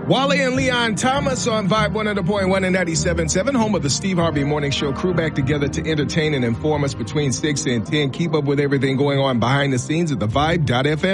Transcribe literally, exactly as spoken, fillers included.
Wally and Leon Thomas on Vibe one hundred point one and ninety-seven point seven, home of the Steve Harvey Morning Show. Crew back together to entertain and inform us between six and ten. Keep up with everything going on behind the scenes at the vibe dot f m.